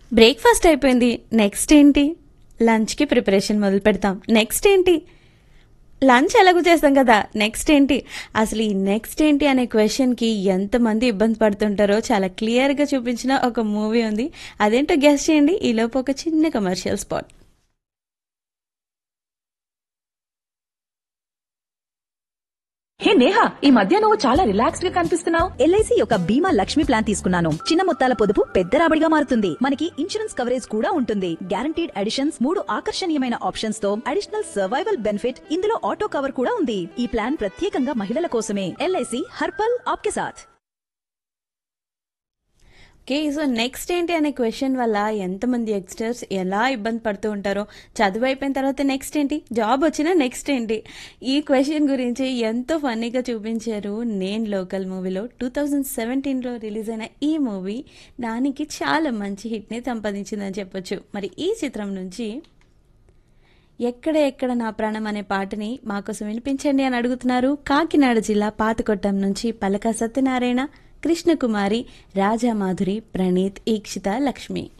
Breakfast అయిపోయింది, next ఏంటి? లంచ్కి ప్రిపరేషన్ మొదలు పెడతాం, నెక్స్ట్ ఏంటి? లంచ్ ఎలాగో చేస్తాం కదా, నెక్స్ట్ ఏంటి? అసలు ఈ నెక్స్ట్ ఏంటి అనే క్వశ్చన్కి ఎంతమంది ఇబ్బంది పడుతుంటారో చాలా క్లియర్గా చూపించిన ఒక మూవీ ఉంది. అదేంటో గెస్ చేయండి. ఈలోపు ఒక చిన్న కమర్షియల్ స్పాట్. హే నేహా, ఈ మధ్య నువ్వు చాలా రిలాక్స్డ్ గా కనిపిస్తున్నావు. ఎల్ఐసి యొక్క బీమా లక్ష్మి ప్లాన్ తీసుకున్నాను. చిన్న మొత్తాల పొదుపు పెద్ద రాబడిగా మారుతుంది. మనకి ఇన్సూరెన్స్ కవరేజ్ కూడా ఉంటుంది. గ్యారంటీడ్ అడిషన్స్, 3 ఆకర్షణీయమైన ఆప్షన్స్ తో అడిషనల్ సర్వైవల్ బెనిఫిట్. ఇందులో ఆటో కవర్ కూడా ఉంది. ఈ ప్లాన్ ప్రత్యేకంగా మహిళల కోసమే. ఎల్ఐసి హర్పల్ ఆప్కే సాథ్. ఓకే, సో నెక్స్ట్ ఏంటి అనే క్వశ్చన్ వల్ల ఎంతమంది యంగ్స్టర్స్ ఎలా ఇబ్బంది పడుతూ ఉంటారో. చదువు అయిపోయిన తర్వాత నెక్స్ట్ ఏంటి, జాబ్ వచ్చినా నెక్స్ట్ ఏంటి, ఈ క్వశ్చన్ గురించి ఎంతో ఫన్నీగా చూపించారు నేను లోకల్ మూవీలో. 2017లో రిలీజ్ అయిన ఈ మూవీ దానికి చాలా మంచి హిట్ని సంపాదించిందని చెప్పొచ్చు. మరి ఈ చిత్రం నుంచి ఎక్కడ ఎక్కడ నా ప్రాణం అనే పాటని మాకోసం వినిపించండి అని అడుగుతున్నారు కాకినాడ జిల్లా పాతకొట్టం నుంచి పలక సత్యనారాయణ, కృష్ణకుమారి, రాజామాధురి, ప్రణీత్, ఈక్షిత, లక్ష్మి.